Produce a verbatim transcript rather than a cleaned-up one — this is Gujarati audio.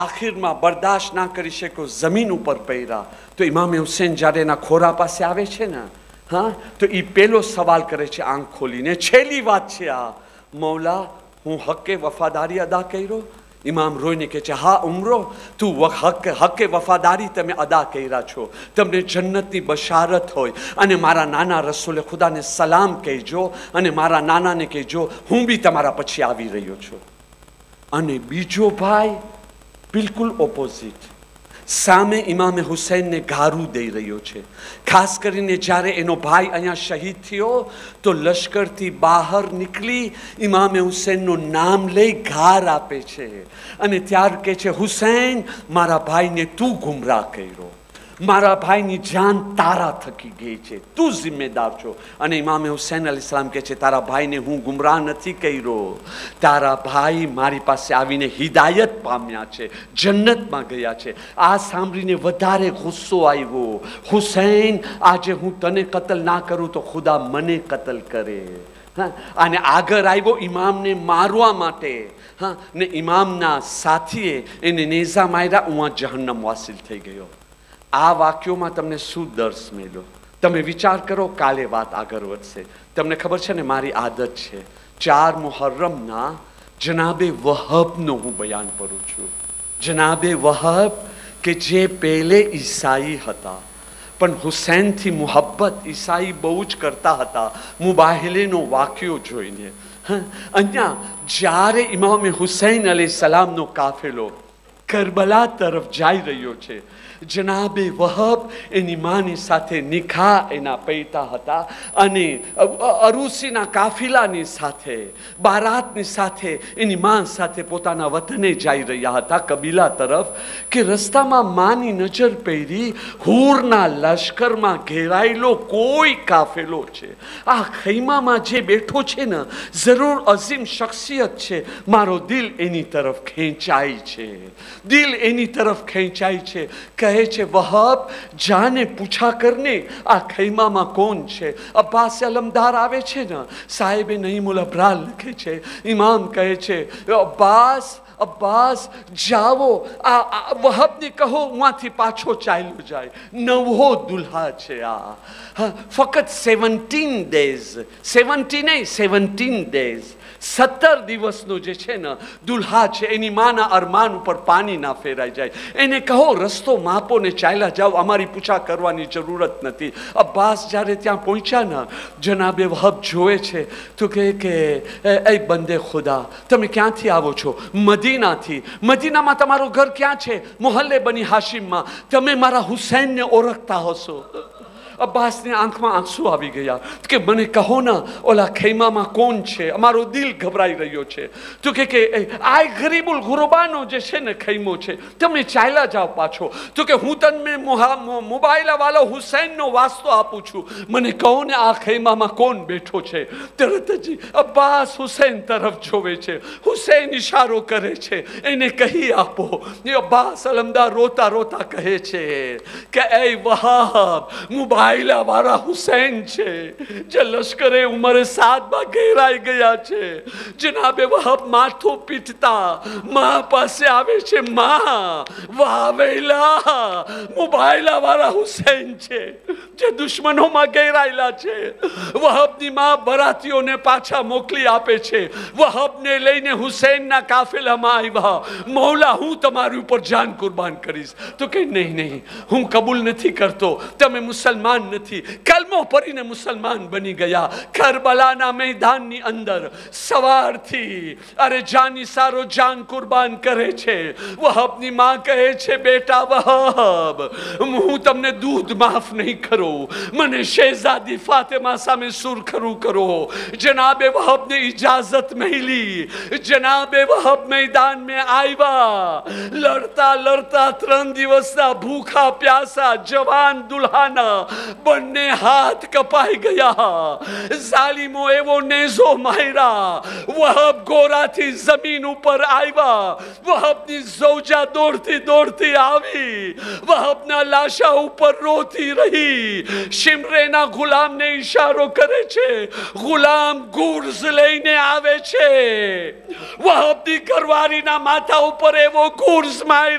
આખિરમાં બરદાશ્ત ના કરી શક્યો, જમીન ઉપર પડ્યા. તો ઇમામે હુસૈન જ્યારે એના ખોરા પાસે આવે છે ને, હા, તો એ પેલો સવાલ કરે છે આંખ ખોલીને, છેલ્લી વાત છે આ, મૌલા હું હકે વફાદારી અદા કર્યો? ઇમામ રોઈને કહે છે, હા ઉમરો, તું હક હકે વફાદારી તમે અદા કર્યા છો, તમને જન્નતની બશારત હોય. અને મારા નાના રસૂલે ખુદાને સલામ કહેજો અને મારા નાનાને કહેજો હું બી તમારા પછી આવી રહ્યો છું. અને બીજો ભાઈ બિલકુલ ઓપોઝિટ, સામે ઇમામે હુસૈનને ગારું દઈ રહ્યો છે. ખાસ કરીને જ્યારે એનો ભાઈ અહીંયા શહીદ થયો તો લશ્કરથી બહાર નીકળી ઇમામે હુસૈનનું નામ લઈ ગાર આપે છે અને ત્યાર કહે છે, હુસૈન મારા ભાઈને તું ગુમરાહ કર્યો, મારા ભાઈની જાન તારા થકી ગઈ છે, તું જિમ્મેદાર છો. અને ઇમામે હુસૈન અલૈહિસ્સલામ કહે છે, તારા ભાઈને હું ગુમરાહ નથી કર્યો, તારા ભાઈ મારી પાસે આવીને હિદાયત પામ્યા છે, જન્નતમાં ગયા છે. આ સાંભળીને વધારે ગુસ્સો આવ્યો. હુસૈન, આજે હું તને કતલ ના કરું તો ખુદા મને કતલ કરે. હા, અને આગળ આવ્યો ઇમામને મારવા માટે. હા, ને ઇમામના સાથીએ એને નેઝા માર્યા, હું જહન્નમ વાસિલ થઈ ગયો. આ વાક્યોમાં તમને શું દર્શ મળ્યો? તમે વિચાર કરો, કાલે વાત આગળ વધશે. તમને ખબર છે ને, મારી આદત છે ચાર મુહર્રમના જનાબે વહબનો હું બયાન કરું છું. જનાબે વહબ કે જે પહેલે ઈસાઈ હતા પણ હુસૈનથી મુહબ્બત ઈસાઈ બહુ જ કરતા હતા, મુબાહિલેનો વાક્યો જોઈને. અહીંયા જ્યારે ઇમામે હુસૈન અલૈહિસ્સલામનો કાફેલો કરબલા તરફ જઈ રહ્યો છે, જનાબે વહબ એની માની સાથે નિકાહ એના પૈતા હતા અને અરુસીના કાફિલાની સાથે, બારાતની સાથે એની માં સાથે પોતાના વતને જઈ રહ્યા હતા કબીલા તરફ, કે રસ્તામાં માની નજર પડી હુરના લશ્કરમાં ઘેરાયેલો કોઈ કાફેલો છે. આ ખૈમામાં જે બેઠો છે ને, જરૂર અઝીમ શખ્સિયત છે, મારો દિલ એની તરફ ખેંચાય છે, દિલ એની તરફ ખેંચાય છે. કહે છે, વહબ જાને પૂછા કરને આ ખૈમામાં કોણ છે? અબ્બાસ અલમદાર આવે છે ને, સાહેબે નઈમુલ અબરાર લખે છે. ઇમામ કહે છે, અબ્બાસ અબ્બાસ જાવો, આ વહબને કહો ઉમાંથી પાછો ચાલ્યો જાય, નવો દુલ્હા છે આ. ફક્ત સેવન્ટીન ડેઝ, સેવન્ટી નહીં સેવન્ટીન ડેઝ, સત્તર દિવસનો જે છે ને દુલ્હા છે, એની માના અરમાન ઉપર પાણી ના ફેરાઈ જાય. એને કહો રસ્તો માપો ને ચાલ્યા જાઓ, અમારી પૂછા કરવાની જરૂરત નથી. અબ્બાસ જ્યારે ત્યાં પહોંચ્યા ને, જનાબે વહબ જોવે છે તો કહે કે એ બંદે ખુદા, તમે ક્યાંથી આવો છો? મદીનાથી. મદીનામાં તમારું ઘર ક્યાં છે? મોહલ્લે બની હાશિમમાં. તમે મારા હુસૈનને ઓળખતા હશો? અબ્બાસની આંખમાં આંસુ આવી ગયા કે મને કહો ને ઓલા ખૈમામાં કોણ છે, અમારો દિલ ગભરાઈ રહ્યો છે. તો કે કે આ ગરીબુલ ગુરબાનો જે છે ને ખૈમો છે, તમે ચાલ્યા જાઓ પાછો. તો કે હું તને મોબાઈલા વાળો હુસૈનનો વાસ્તો આપું છું, મને કહો ને આ ખૈમામાં કોણ બેઠો છે? તરત જ અબ્બાસ હુસૈન તરફ જોવે છે, હુસૈન ઇશારો કરે છે, એને કહી આપો. અબ્બાસ અલમદાર રોતા રોતા કહે છે કે એ વહાબ, મુબાઈલા વાળા હુસૈન છે જે લશ્કરે ઉમરે સાતમાં ઘેરાઈ ગયા છે. જનાબે વહબ માથું પીટતા મા પાસે આવે છે, મા વાવેલા, મુબાઈલા વાળા હુસૈન છે જે દુશ્મનોમાં ઘેરાયેલા છે. વહબની મા બરાતીઓને પાછા મોકલી આપે છે. વહબને લઈને હુસૈનના કાફેલામાં આવ્યા, મૌલા હું તમારી ઉપર જાન કુરબાન કરીશ. તો કે નહીં નહીં, હું કબૂલ નથી કરતો, તમે મુસલમાન નથી. કલમો પડીને મુસલમાન બની ગયા. કરબલાના મેદાનની અંદર સવારથી અરે જાની સારો જાન કુરબાન કરે છે. વહબની માં કહે છે, બેટા વહબ, હું તમને દૂધ માફ નહીં કરું, મને શહેઝાદી ફાતિમા સામે સુરખરું કરો. જનાબે વહબને ઇજાઝત મળી. જનાબે વહબ મેદાન મેં આવ્યા. લડતા લડતા ત્રણ દિવસના ભૂખા પ્યાસા જવાન દુલ્હાના બંને હાથ કપાઈ ગયા. ઝાલિમો એવો નેઝો માર્યા. વહબ ગોરાથી જમીન ઉપર આવ્યા. વહબની ઝૌજા દોડતી દોડતી આવી, વહબના લાશા ઉપર રોતી રહી. શિમરેના ગુલામને ઈશારો કરે છે, ગુલામ ગુર્ઝ લઈને આવે છે. વહબની ઘરવાળીના માથા ઉપર એવો ગુર્ઝ માર્યો.